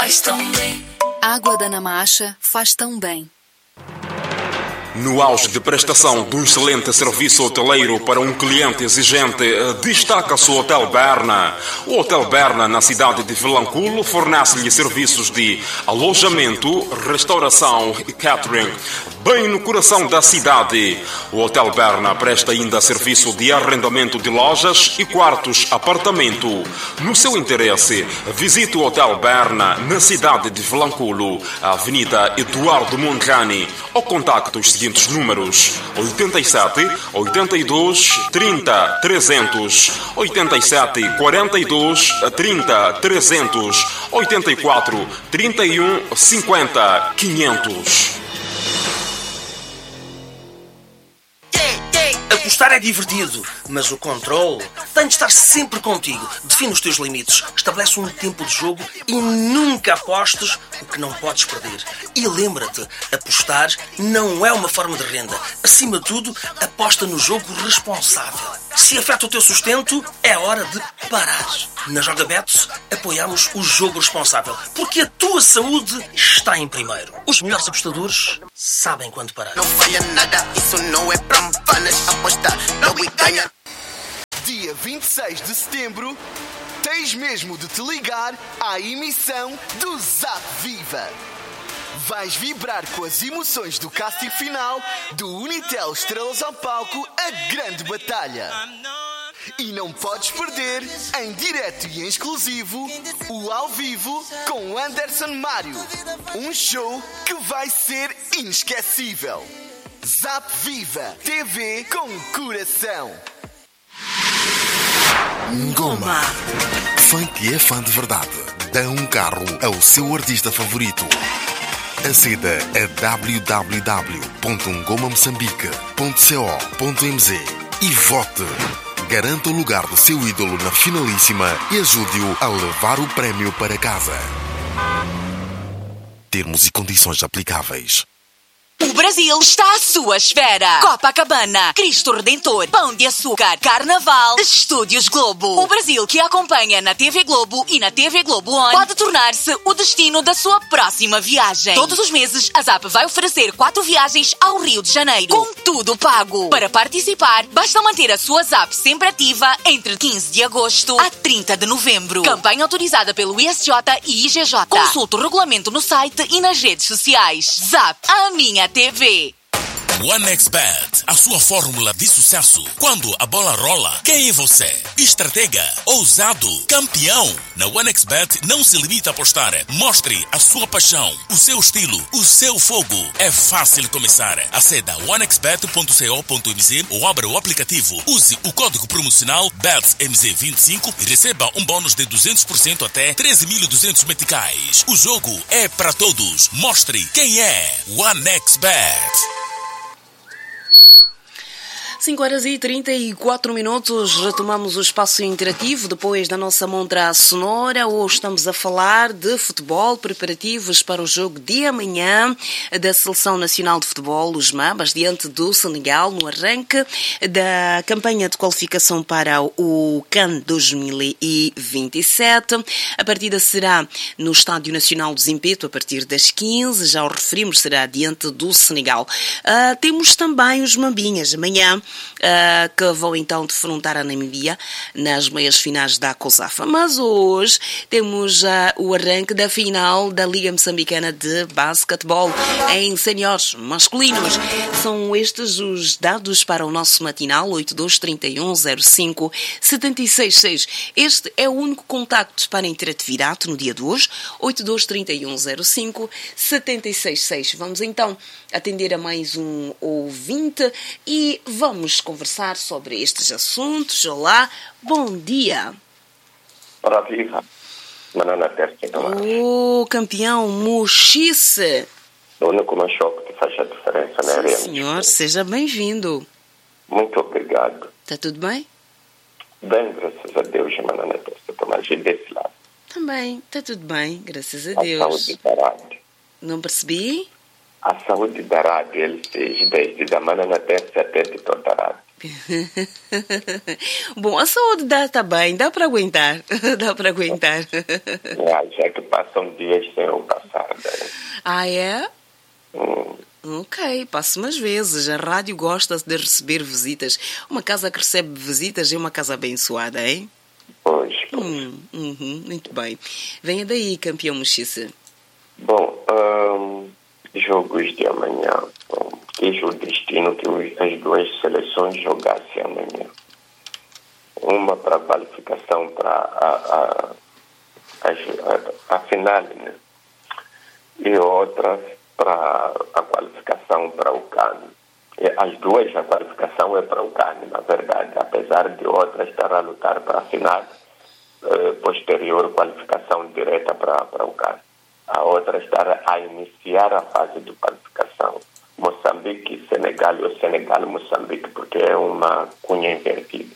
faz tão bem. Água da Namacha faz tão bem. No auge de prestação de um excelente serviço hoteleiro para um cliente exigente, destaca-se o Hotel Berna. O Hotel Berna, na cidade de Vilanculo, fornece-lhe serviços de alojamento, restauração e catering, bem no coração da cidade. O Hotel Berna presta ainda serviço de arrendamento de lojas e quartos apartamento. No seu interesse, visite o Hotel Berna na cidade de Vilanculo, a Avenida Eduardo Mondlane, ou contacte os seguintes números: 87 82 30 300, 87 42 30 300, 84 31 50 500. Apostar é divertido, mas o controle tem de estar sempre contigo. Define os teus limites, estabelece um tempo de jogo e nunca apostes o que não podes perder. E lembra-te, apostar não é uma forma de renda. Acima de tudo, aposta no jogo responsável. Se afeta o teu sustento, é hora de parar. Na Jogabets, apoiamos o jogo responsável, porque a tua saúde está em primeiro. Os melhores apostadores sabem quando parar. Não falha nada, isso não é prampanas. Apostar, não e ganha. Dia 26 de setembro, tens mesmo de te ligar à emissão do Zap Viva. Vais vibrar com as emoções do casting final do Unitel Estrelas ao Palco, a grande batalha. E não podes perder, em direto e em exclusivo, o Ao Vivo com Anderson Mário. Um show que vai ser inesquecível. Zap Viva, TV com coração. Ngoma. Fã que é fã de verdade, dá um carro ao seu artista favorito. Aceda a www.ngomamoçambique.co.mz e vote. Garanta o lugar do seu ídolo na finalíssima e ajude-o a levar o prémio para casa. Termos e condições aplicáveis. O Brasil está à sua esfera. Copacabana, Cristo Redentor, Pão de Açúcar, Carnaval, Estúdios Globo. O Brasil que acompanha na TV Globo e na TV Globo On pode tornar-se o destino da sua próxima viagem. Todos os meses, a ZAP vai oferecer 4 viagens ao Rio de Janeiro, com tudo pago. Para participar, basta manter a sua ZAP sempre ativa entre 15 de agosto a 30 de novembro. Campanha autorizada pelo ISJ e IGJ. Consulte o regulamento no site e nas redes sociais. ZAP, a minha TV. OneXBet, a sua fórmula de sucesso. Quando a bola rola, quem é você? Estratega, ousado, campeão. Na OneXBet não se limita a apostar. Mostre a sua paixão, o seu estilo, o seu fogo. É fácil começar. Aceda a onexbet.co.mz ou abra o aplicativo. Use o código promocional BETSMZ25 e receba um bônus de 200% até 13.200 meticais. O jogo é para todos. Mostre quem é OneXBet. 5h34, retomamos o espaço interativo depois da nossa montra sonora. Hoje estamos a falar de futebol, preparativos para o jogo de amanhã da Seleção Nacional de Futebol, os Mambas, diante do Senegal, no arranque da campanha de qualificação para o CAN 2027. A partida será no Estádio Nacional do Zimpeto a partir das 15, já o referimos, será diante do Senegal. Temos também os Mambinhas amanhã, que vão então defrontar a Namíbia nas meias finais da COSAFA. Mas hoje temos o arranque da final da Liga Moçambicana de Basquetebol em séniores masculinos. São estes os dados para o nosso matinal 823105-766. Este é o único contacto para a interatividade no dia de hoje, 823105-766. Vamos então atender a mais um ouvinte e vamos conversar sobre estes assuntos. Olá, bom dia. Ora viva, Manana Terça. O campeão Mochice. O único manchoque que faz a diferença na área. Senhor, seja bem-vindo. Muito obrigado. Está tudo bem? Bem, graças a Deus, Manana Terça. Estou mais desse lado. Também, está tudo bem, graças a A Deus. saúde da rádio. Não percebi? A saúde da rádio, ele fez desde a Manana Terça até de toda a rádio. Bom, a saúde tá bem, dá para aguentar. Dá para aguentar. Já que passam dias sem eu passar. Né? Ah, é? Ok, passo umas vezes. A rádio gosta de receber visitas. Uma casa que recebe visitas é uma casa abençoada, hein? Pois. Muito bem. Venha daí, campeão Muxiça. Bom, jogos de amanhã. Quis o destino que as duas seleções jogassem amanhã. Uma para a qualificação para a final, né? E outra para a qualificação para o CAN. As duas, a qualificação é para o CAN, na verdade, apesar de outra estar a lutar para a final, posterior qualificação direta para o CAN. A outra estar a iniciar a fase de qualificação. Moçambique e Senegal, ou Senegal e Moçambique, porque é uma cunha invertida.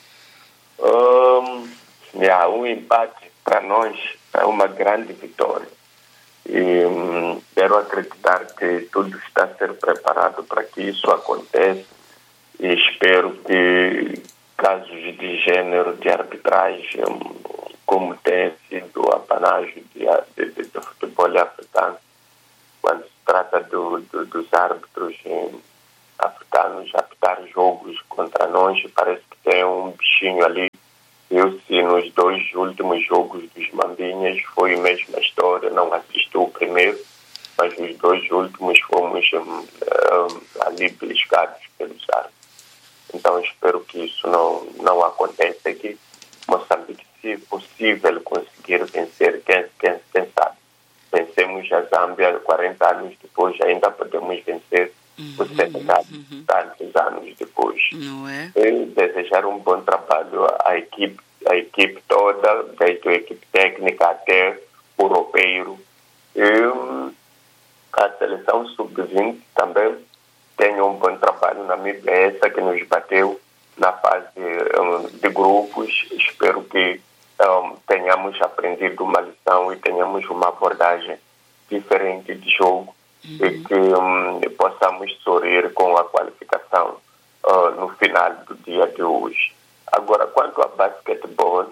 Um empate para nós é uma grande vitória. E quero acreditar que tudo está a ser preparado para que isso aconteça e espero que casos de gênero, de arbitragem, como tem sido o apanágio do futebol africano, quando se trata dos árbitros africanos apitar jogos contra nós, parece que tem um bichinho ali. Eu-se nos 2 últimos jogos dos Mambinhas foi a mesma história, não assisti o primeiro, mas os 2 últimos fomos ali beliscados pelos árbitros. Então espero que isso não aconteça aqui. Moçambique, se possível, conseguir vencer, quem sabe. Vencemos a Zâmbia 40 anos depois, ainda podemos vencer o Senegal tantos anos depois. Não é? E desejar um bom trabalho à equipe toda, desde a equipe técnica até o roupeiro. E a seleção sub-20 também tem um bom trabalho na Namíbia, essa que nos bateu na fase de grupos. Espero que tenhamos aprendido uma lição e tenhamos uma abordagem diferente de jogo e que possamos sorrir com a qualificação no final do dia de hoje. Agora, quanto a basquetebol,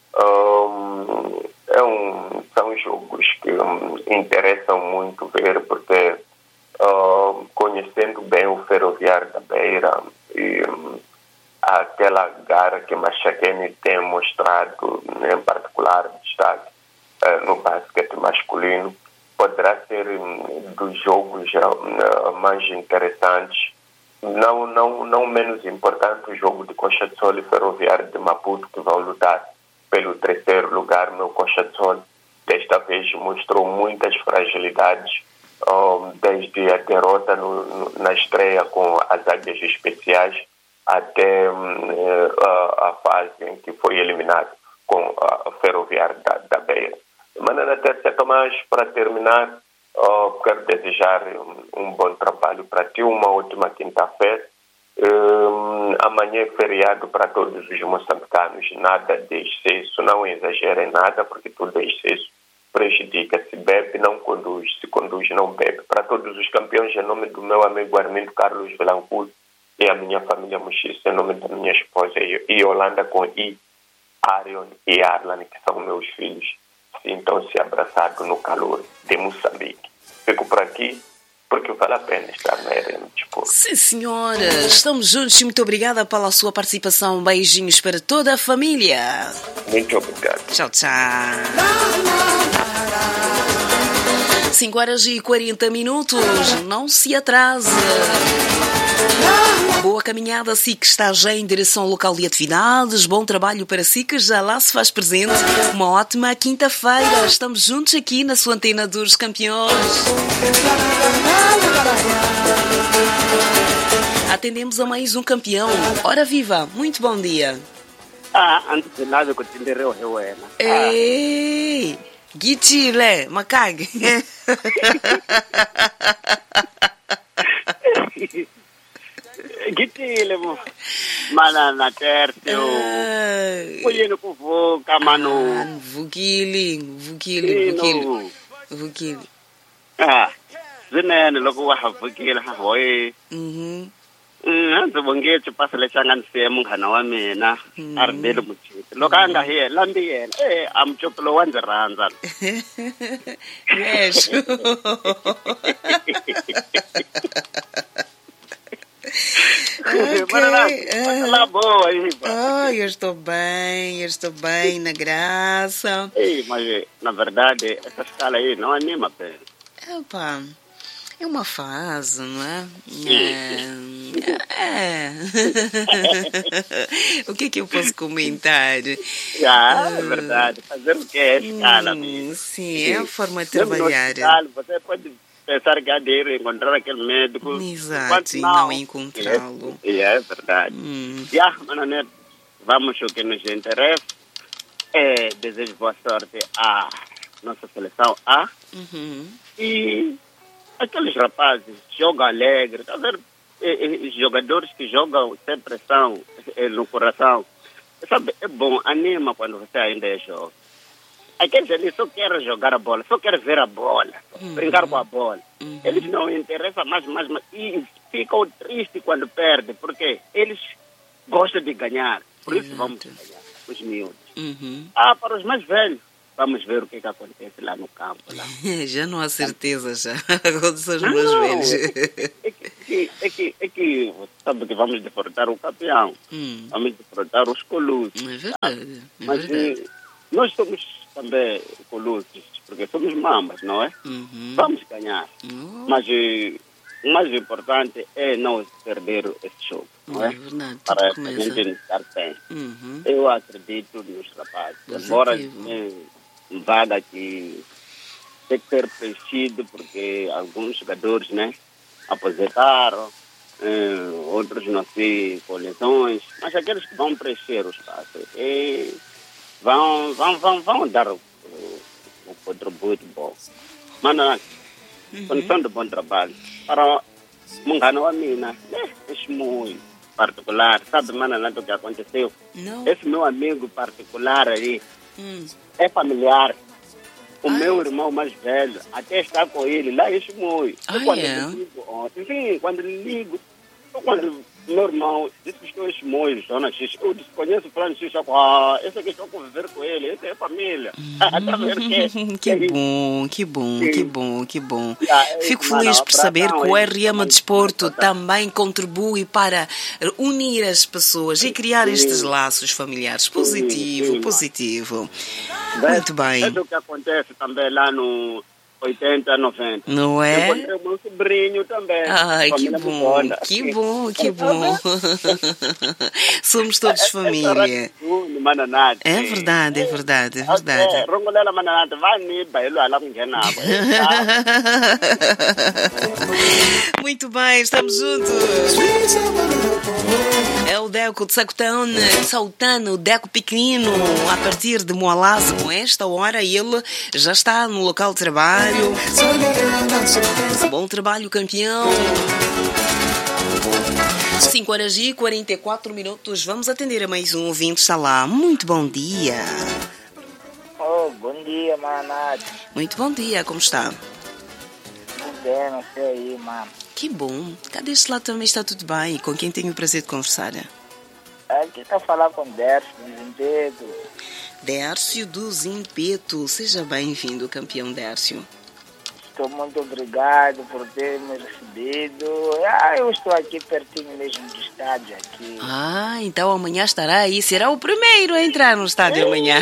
são jogos que interessam muito ver, porque conhecendo bem o Ferroviário da Beira e aquela garra que Machaquene tem mostrado, em particular destaque no basquete masculino, poderá ser dos jogos mais interessantes. Não menos importante o jogo de Coxa de Sol e Ferroviário de Maputo, que vão lutar pelo 3º lugar. Meu Coxa de Sol desta vez mostrou muitas fragilidades, desde a derrota na estreia com as Águias Especiais até a fase em que foi eliminado com a Ferroviário da Beira. De maneira até, Tomás, para terminar, quero desejar um bom trabalho para ti, uma ótima quinta-feira. Amanhã é feriado para todos os moçambicanos, nada de excesso, não exagerem nada, porque tudo é excesso prejudica. Se bebe, não conduz, se conduz, não bebe. Para todos os campeões, em nome do meu amigo Armindo Carlos Vilanculo e a minha família Muxiça, em nome da minha esposa Yolanda com Arion e Arlan, que são meus filhos, sintam-se abraçados no calor de Moçambique. Fico por aqui, porque vale a pena estar na arena de desporto. Sim, senhora. Estamos juntos e muito obrigada pela sua participação. Beijinhos para toda a família. Muito obrigado. Tchau, tchau. 5h40. Não se atrase. Boa caminhada, si que está já em direção ao local de atividades. Bom trabalho para si que já lá se faz presente. Uma ótima quinta-feira. Estamos juntos aqui na sua antena dos campeões. Atendemos a mais um campeão. Ora viva, muito bom dia. Antes de nada, eu te direi o Reuena. Ei, Gitile, Macag. Gitile, mana na tertio. Olhando com voca, mano. Vukili. Zinene, logo wa vukili, hoi. Ndzi vonge pasi lexi a nga ni siye munghana wa mina a ri Belo Muchisi. Loko a nga hi lambi yena a mucopi lowu wa ndzi rhandza. Mesmo. Lá boa aí. Eu estou bem, na graça. Mas na verdade essa escala aí não anima bem. Opa, é uma fase, não é? O que eu posso comentar? É verdade. Fazer o que é escala? Sim, é a forma de trabalhar. Você pode pensar que há de ir encontrar aquele médico. Exato, e não encontrá-lo. É verdade. Mano, vamos ao que nos interessa. Desejo boa sorte à nossa seleção A. E aqueles rapazes jogam alegre, tá vendo? Jogadores que jogam sem pressão no coração. Sabe, é bom, anima quando você ainda é jovem. Aqueles ali só querem jogar a bola, só querem ver a bola, brincar com a bola. Eles não interessam mais. E ficam tristes quando perdem, porque eles gostam de ganhar. Por isso vamos ganhar, os miúdos. Para os mais velhos, vamos ver o que acontece lá no campo. Lá. Já não há certeza, já. Aconteceu os meus velhos. É que sabe que vamos defrontar o campeão. Vamos defrontar os colusos. É verdade. Mas nós somos também colusos, porque somos mamas, não é? Vamos ganhar. Mas o mais importante é não perder esse jogo. Não é? Verdade. Para a gente estar bem. Eu acredito nos rapazes. Embora vaga que tem que ser preenchido, porque alguns jogadores, né, aposentaram, outros não sei, com lesões, mas aqueles que vão preencher o espaço vão dar o contributo bom. Mano, condição de bom trabalho. Para munghana wa mina, esse muito particular, sabe, mano, o que aconteceu? Não. Esse meu amigo particular aí, é familiar. O meu irmão mais velho até está com ele lá em Chimoio. Quando ele ligo, quando meu irmão disse que estou em Chimoio, Zona X, eu desconheço o plano X, esse aqui estou a conviver com ele, esse é família. Que bom. Fico feliz por saber que o RM Desporto também contribui para unir as pessoas e criar estes laços familiares. Positivo. Muito bem. É o que acontece também lá no 80, 90. Não é? Eu encontrei o meu sobrinho também. Ai, que bom. Somos todos família. É verdade. Rongolela mananata, vai me bailo lá com Muito bem, estamos juntos. É o Deco de Sacotão, Saltano, o Deco pequenino, a partir de Moalazo. Com esta hora ele já está no local de trabalho. Bom trabalho, campeão. 5h44. Vamos atender a mais um ouvinte. Está lá. Muito bom dia. Bom dia, manado. Muito bom dia, como está? Tudo bem, não sei aí, mano. Que bom. Cadê este lado também está tudo bem? Com quem tenho o prazer de conversar? Aqui está a falar com o Dércio do Zimpeto. Dércio do Zimpeto. Seja bem-vindo, campeão Dércio. Estou muito obrigado por ter me recebido. Eu estou aqui pertinho mesmo do estádio aqui. Então amanhã estará aí. Será o primeiro a entrar no estádio amanhã.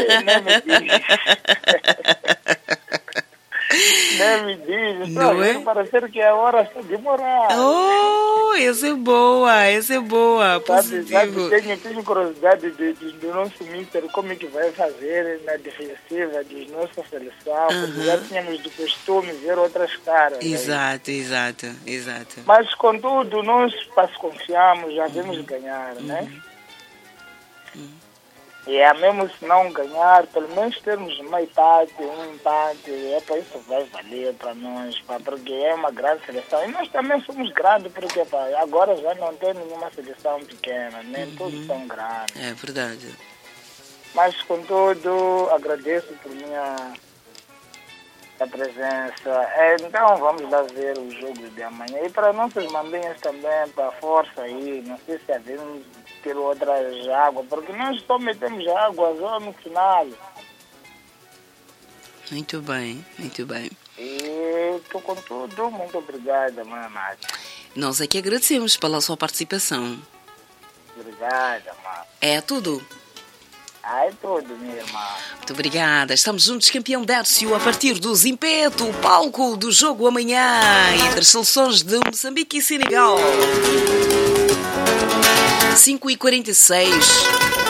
Nem me diz. Não é? Parece que a hora está demorada. Essa é boa. Positivo. Tenho curiosidade do nosso mister, como é que vai fazer na defensiva de nossa seleção, porque já tínhamos de costume ver outras caras. Exato. Mas, contudo, nós confiamos, já vamos ganhar, né? E mesmo se não ganhar, pelo menos termos um empate, isso vai valer para nós, porque é uma grande seleção. E nós também somos grandes, porque agora já não tem nenhuma seleção pequena, nem todos são grandes. É verdade. Mas, contudo, agradeço por minha a presença. Então vamos lá ver o jogo de amanhã. E para nossas mambinhas também, para a força aí, não sei se havemos ter outras águas, porque nós só metemos água só no final. Muito bem, muito bem. E estou com tudo, muito obrigada, mãe Nádia. Nós é que agradecemos pela sua participação. Obrigada, mãe. É tudo? É tudo, minha irmã. Muito obrigada. Estamos juntos, campeão Dércio, a partir do Zimpeto, o palco do jogo amanhã entre as seleções de Moçambique e Senegal. 5h46.